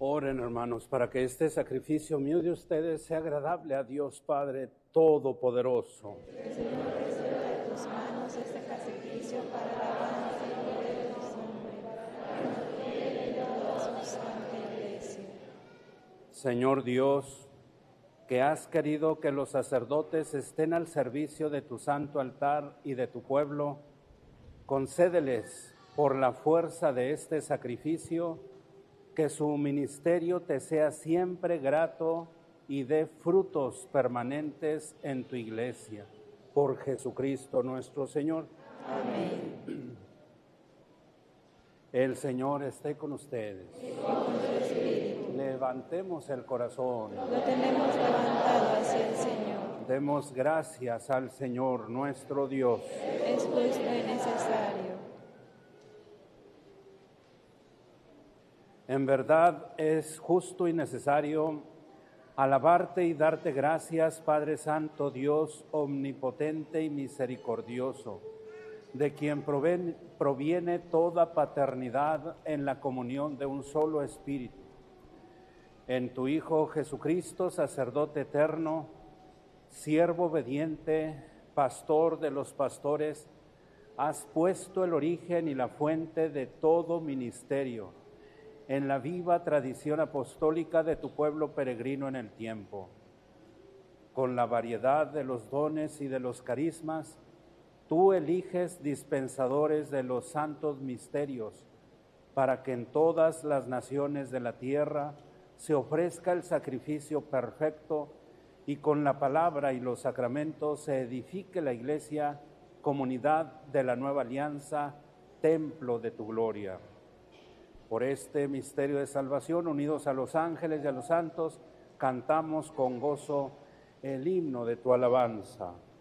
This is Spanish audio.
Oren, hermanos, para que este sacrificio mío de ustedes sea agradable a Dios Padre Todopoderoso. Señor, reciba de tus manos este sacrificio para la alabanza y gloria de tu nombre, para Él y toda su santa iglesia. Señor Dios, que has querido que los sacerdotes estén al servicio de tu santo altar y de tu pueblo, concédeles por la fuerza de este sacrificio que su ministerio te sea siempre grato y dé frutos permanentes en tu iglesia. Por Jesucristo nuestro Señor. Amén. El Señor esté con ustedes. Y con tu espíritu. Levantemos el corazón. Lo tenemos levantado hacia el Señor. Demos gracias al Señor nuestro Dios. Es justo y necesario. En verdad es justo y necesario alabarte y darte gracias, Padre Santo, Dios omnipotente y misericordioso, de quien proviene toda paternidad en la comunión de un solo Espíritu. En tu Hijo Jesucristo, sacerdote eterno, siervo obediente, pastor de los pastores, has puesto el origen y la fuente de todo ministerio en la viva tradición apostólica de tu pueblo peregrino en el tiempo. Con la variedad de los dones y de los carismas, tú eliges dispensadores de los santos misterios, para que en todas las naciones de la tierra se ofrezca el sacrificio perfecto y con la palabra y los sacramentos se edifique la Iglesia, comunidad de la nueva alianza, templo de tu gloria. Por este misterio de salvación, unidos a los ángeles y a los santos, cantamos con gozo el himno de tu alabanza.